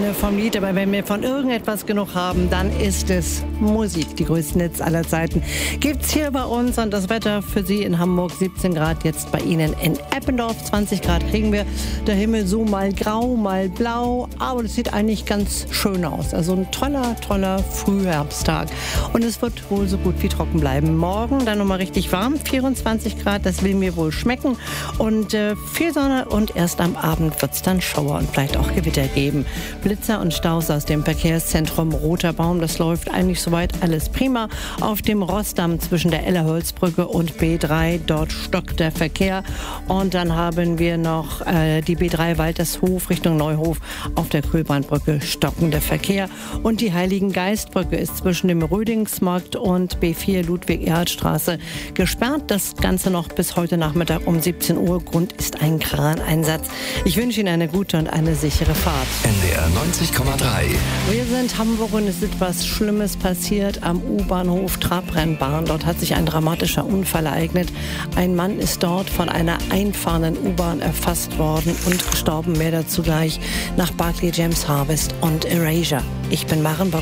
vom Lied, aber wenn wir von irgendetwas genug haben, dann ist es Musik. Die größten Hits aller Zeiten gibt's hier bei uns und das Wetter für Sie in Hamburg 17 Grad, jetzt bei Ihnen in Eppendorf 20 Grad kriegen wir. Der Himmel so mal grau, mal blau, aber das sieht eigentlich ganz schön aus. Also ein toller Frühherbsttag und es wird wohl so gut wie trocken bleiben. Morgen dann nochmal richtig warm, 24 Grad, das will mir wohl schmecken und viel Sonne und erst am Abend wird's dann Schauer und vielleicht auch Gewitter geben. Blitzer und Staus aus dem Verkehrszentrum Roter Baum, das läuft eigentlich soweit alles prima. Auf dem Rossdamm zwischen der Ellerholzbrücke und B3, dort stockt der Verkehr. Und dann haben wir noch die B3 Waltershof Richtung Neuhof auf der Kühlbrandbrücke stockender Verkehr. Und die Heiligengeistbrücke ist zwischen dem Rödingsmarkt und B4 Ludwig-Erhard-Straße gesperrt. Das Ganze noch bis heute Nachmittag um 17 Uhr. Grund ist ein Kraneinsatz. Ich wünsche Ihnen eine gute und eine sichere Fahrt. NDR 90,3. Wir sind Hamburg und es ist etwas Schlimmes passiert am U-Bahnhof Trabrennbahn. Dort hat sich ein dramatischer Unfall ereignet. Ein Mann ist dort von einer einfahrenden U-Bahn erfasst worden und gestorben. Mehr dazu gleich nach Barclay James Harvest und Erasure. Ich bin Maren Bock.